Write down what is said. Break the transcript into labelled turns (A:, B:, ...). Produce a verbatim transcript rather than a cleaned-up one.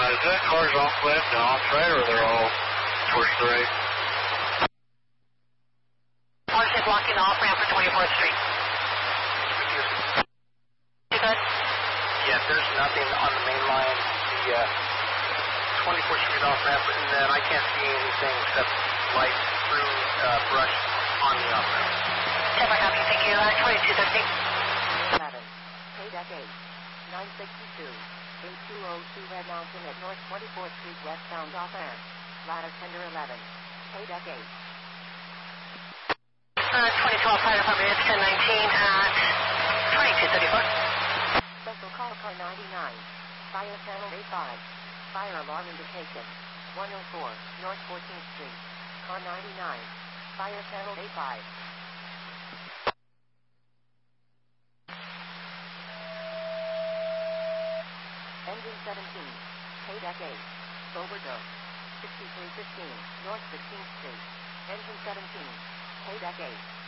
A: is that cars off left and off right, or they're all towards the right?
B: Cars is blocking the off-ramp for twenty-fourth Street. You good?
C: Yeah, there's nothing on the main line. The uh, twenty-fourth Street off-ramp, and then I can't see anything except light through uh, brush on the off-ramp.
B: ten by copy, thank you. Uh, twenty-two thirty.
D: seven. K deck eight. nine sixty-two. eight two oh two Red Mountain at North twenty-fourth Street westbound off-ramp. Ladder tender eleven. K deck eight.
B: Uh, twenty twelve Fire Department, it's ten nineteen at twenty-two thirty-four.
D: Special call car ninety-nine. Fire channel eighty-five. Fire alarm indication. one oh four North fourteenth Street. Car ninety-nine. Fire channel eighty-five. Engine seventeen. K deck eight. Overdose. sixty-three fifteen North sixteenth Street. Engine seventeen. K deck eight.